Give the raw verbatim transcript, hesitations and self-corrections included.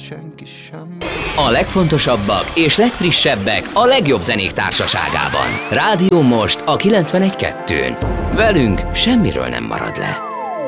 senki sem. A legfontosabbak és legfrissebbek a legjobb zenék társaságában. Rádió Most a kilencvenegy kettőn. Velünk semmiről nem marad le.